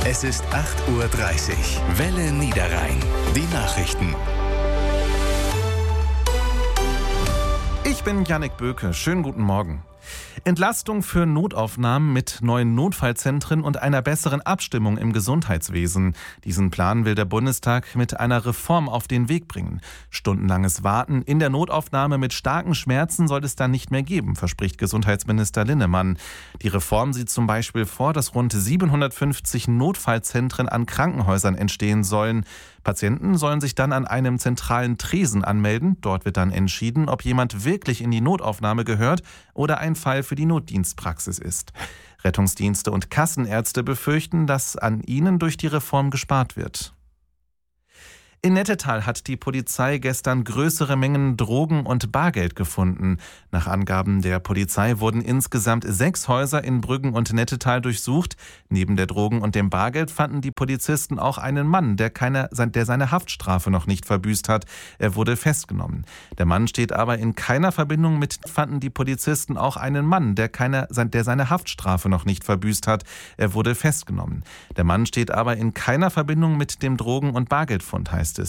Es ist 8:30 Uhr. Welle Niederrhein. Die Nachrichten. Ich bin Jannik Böke. Schönen guten Morgen. Entlastung für Notaufnahmen mit neuen Notfallzentren und einer besseren Abstimmung im Gesundheitswesen. Diesen Plan will der Bundestag mit einer Reform auf den Weg bringen. Stundenlanges Warten in der Notaufnahme mit starken Schmerzen soll es dann nicht mehr geben, verspricht Gesundheitsminister Linnemann. Die Reform sieht zum Beispiel vor, dass rund 750 Notfallzentren an Krankenhäusern entstehen sollen. Patienten sollen sich dann an einem zentralen Tresen anmelden. Dort wird dann entschieden, ob jemand wirklich in die Notaufnahme gehört oder ein Fall für die Notdienstpraxis ist. Rettungsdienste und Kassenärzte befürchten, dass an ihnen durch die Reform gespart wird. In Nettetal hat die Polizei gestern größere Mengen Drogen und Bargeld gefunden. Nach Angaben der Polizei wurden insgesamt 6 Häuser in Brüggen und Nettetal durchsucht. Neben der Drogen und dem Bargeld fanden die Polizisten auch einen Mann, der seine Haftstrafe noch nicht verbüßt hat. Er wurde festgenommen. Der Mann steht aber in keiner Verbindung mit dem Drogen- und Bargeldfund, heißt